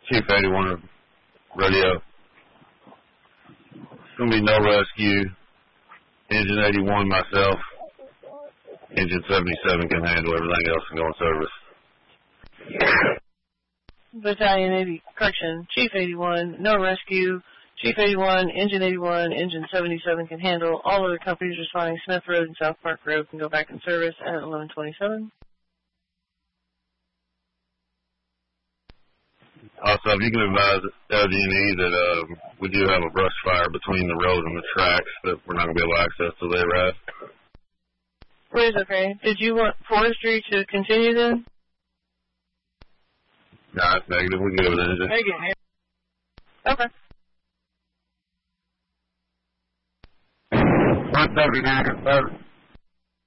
Chief 81 radio. It's going to be no rescue. Engine 81 myself. Engine 77 can handle everything else and go in service. Battalion 80, correction, Chief 81, no rescue. Chief 81, Engine 81, Engine 77 can handle. All other companies responding Smith Road and South Park Road can go back in service at 11:27. Also, if you can advise LG&E that we do have a brush fire between the road and the tracks that we're not going to be able to access till they arrive. Right, okay. Did you want forestry to continue then? Nah, it's negative. We can go with engine. Negative. Okay. 179 at 7.